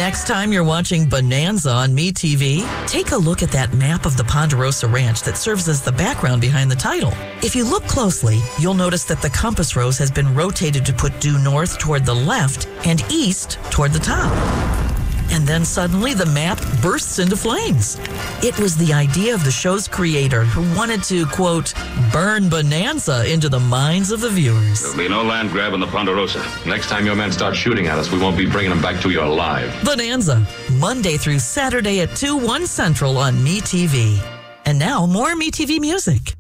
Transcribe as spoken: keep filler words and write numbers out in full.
Next time you're watching Bonanza on MeTV, take a look at that map of the Ponderosa Ranch that serves as the background behind the title. If you look closely, you'll notice that the compass rose has been rotated to put due north toward the left and east toward the top. And then suddenly the map bursts into flames. It was the idea of the show's creator who wanted to, quote, burn Bonanza into the minds of the viewers. There'll be no land grab in the Ponderosa. Next time your men start shooting at us, we won't be bringing them back to you alive. Bonanza, Monday through Saturday at two, one Central on MeTV. And now more MeTV music.